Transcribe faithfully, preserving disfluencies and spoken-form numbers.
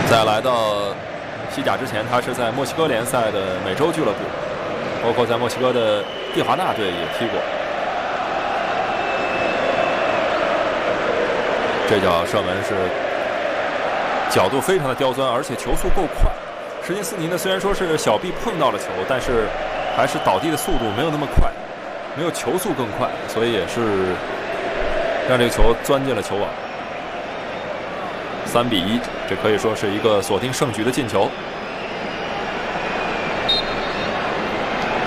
在来到西甲之前，他是在墨西哥联赛的美洲俱乐部，包括在墨西哥的蒂华纳队也踢过。这脚射门是角度非常的刁钻，而且球速够快。史金斯尼呢，虽然说是小臂碰到了球，但是还是倒地的速度没有那么快，没有球速更快，所以也是让这个球钻进了球网。三比一，这可以说是一个锁定胜局的进球。